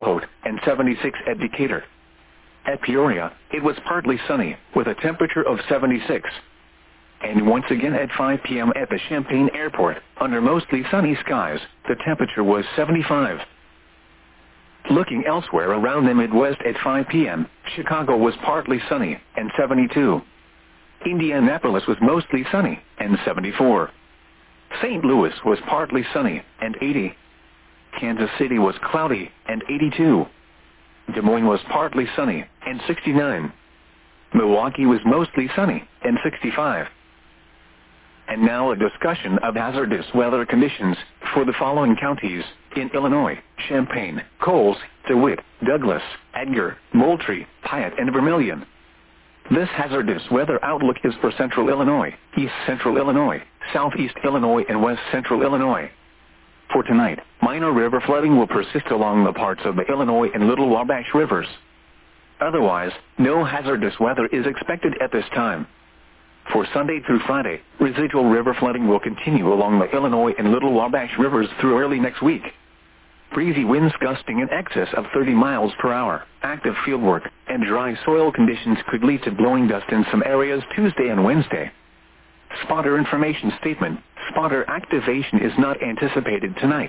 Hote, and 76 at Decatur. At Peoria, it was partly sunny, with a temperature of 76. And once again at 5 p.m. at the Champaign Airport, under mostly sunny skies, the temperature was 75. Looking elsewhere around the Midwest at 5 p.m., Chicago was partly sunny, and 72. Indianapolis was mostly sunny, and 74. St. Louis was partly sunny, and 80. Kansas City was cloudy, and 82. Des Moines was partly sunny, and 69. Milwaukee was mostly sunny, and 65. And now a discussion of hazardous weather conditions for the following counties in Illinois: Champaign, Coles, DeWitt, Douglas, Edgar, Moultrie, Piatt, and Vermilion. This hazardous weather outlook is for Central Illinois, East Central Illinois, Southeast Illinois, and West Central Illinois. For tonight, minor river flooding will persist along the parts of the Illinois and Little Wabash rivers. Otherwise, no hazardous weather is expected at this time. For Sunday through Friday, residual river flooding will continue along the Illinois and Little Wabash rivers through early next week. Breezy winds gusting in excess of 30 miles per hour, active fieldwork, and dry soil conditions could lead to blowing dust in some areas Tuesday and Wednesday. Spotter information statement: spotter activation is not anticipated tonight.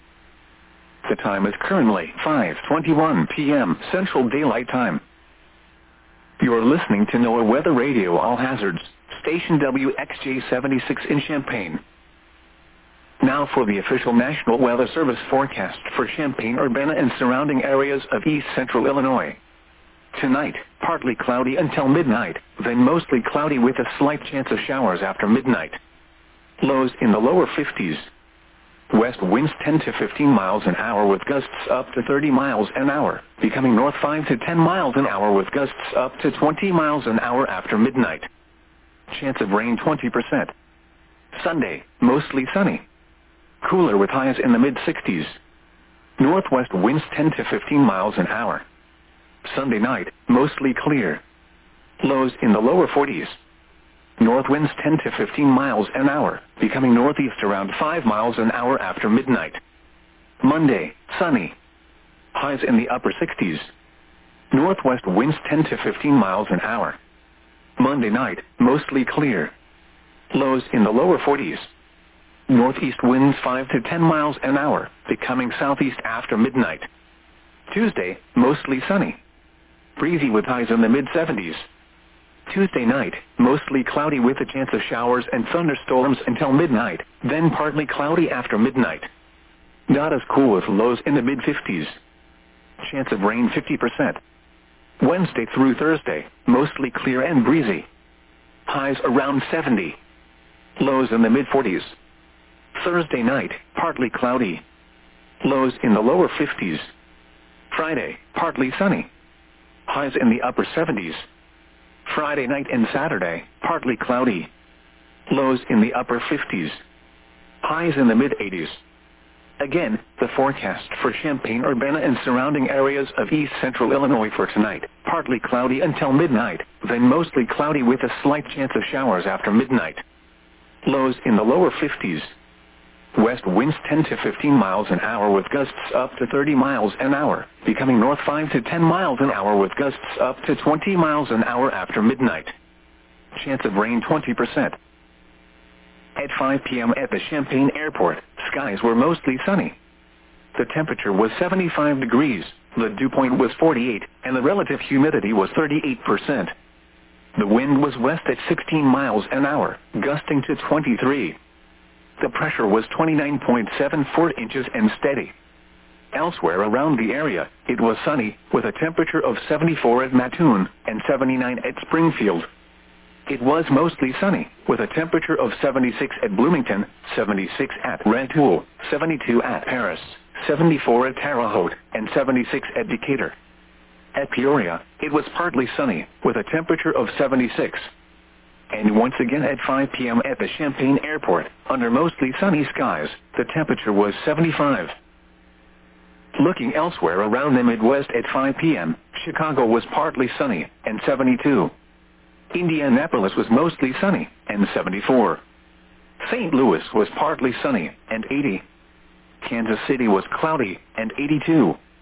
The time is currently 5:21 p.m. Central Daylight Time. You're listening to NOAA Weather Radio All Hazards, station WXJ-76 in Champaign. Now for the official National Weather Service forecast for Champaign-Urbana and surrounding areas of East Central Illinois. Tonight, partly cloudy until midnight, then mostly cloudy with a slight chance of showers after midnight. Lows in the lower 50s. West winds 10 to 15 miles an hour with gusts up to 30 miles an hour, becoming north 5 to 10 miles an hour with gusts up to 20 miles an hour after midnight. Chance of rain 20%. Sunday, mostly sunny. Cooler with highs in the mid-60s. Northwest winds 10 to 15 miles an hour. Sunday night, mostly clear. Lows in the lower 40s. North winds 10 to 15 miles an hour, becoming northeast around 5 miles an hour after midnight. Monday, sunny. Highs in the upper 60s. Northwest winds 10 to 15 miles an hour. Monday night, mostly clear. Lows in the lower 40s. Northeast winds 5 to 10 miles an hour, becoming southeast after midnight. Tuesday, mostly sunny. Breezy with highs in the mid-70s. Tuesday night, mostly cloudy with a chance of showers and thunderstorms until midnight, then partly cloudy after midnight. Not as cool with lows in the mid-50s. Chance of rain 50%. Wednesday through Thursday, mostly clear and breezy. Highs around 70. Lows in the mid-40s. Thursday night, partly cloudy. Lows in the lower 50s. Friday, partly sunny. Highs in the upper 70s. Friday night and Saturday, partly cloudy. Lows in the upper 50s. Highs in the mid-80s. Again, the forecast for Champaign-Urbana and surrounding areas of East Central Illinois for tonight. Partly cloudy until midnight, then mostly cloudy with a slight chance of showers after midnight. Lows in the lower 50s. West winds 10 to 15 miles an hour with gusts up to 30 miles an hour, becoming north 5 to 10 miles an hour with gusts up to 20 miles an hour after midnight. Chance of rain 20%. At 5 p.m. at the Champaign Airport, skies were mostly sunny. The temperature was 75 degrees, the dew point was 48, and the relative humidity was 38%. The wind was west at 16 miles an hour, gusting to 23. The pressure was 29.74 inches and steady. Elsewhere around the area, it was sunny, with a temperature of 74 at Mattoon and 79 at Springfield. It was mostly sunny, with a temperature of 76 at Bloomington, 76 at Rantoul, 72 at Paris, 74 at Terre Haute, and 76 at Decatur. At Peoria, it was partly sunny, with a temperature of 76. And once again at 5 p.m. at the Champaign Airport, under mostly sunny skies, the temperature was 75. Looking elsewhere around the Midwest at 5 p.m., Chicago was partly sunny, and 72. Indianapolis was mostly sunny, and 74. St. Louis was partly sunny, and 80. Kansas City was cloudy, and 82.